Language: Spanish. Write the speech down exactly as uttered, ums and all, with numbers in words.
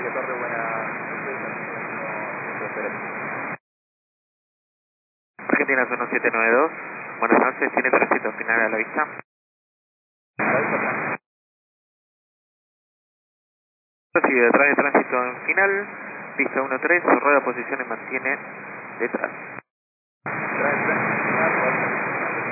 Rosario Torre, buenas noches. Argentina uno siete nueve dos, buenas noches, tiene tránsito final a la vista. A la vista atrás. Sigue detrás de tránsito en final, pista uno tres, su rueda posición y mantiene detrás.